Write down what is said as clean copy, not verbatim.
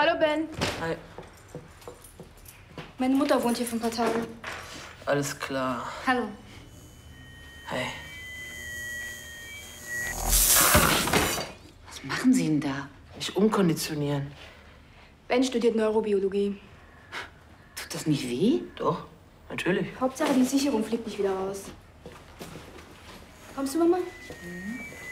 Hallo, Ben. Hi. Meine Mutter wohnt hier für ein paar Tage. Alles klar. Hallo. Hey. Was machen Sie denn da? Mich umkonditionieren. Ben studiert Neurobiologie. Tut das nicht weh? Doch, natürlich. Hauptsache, die Sicherung fliegt nicht wieder raus. Kommst du, Mama? Mhm.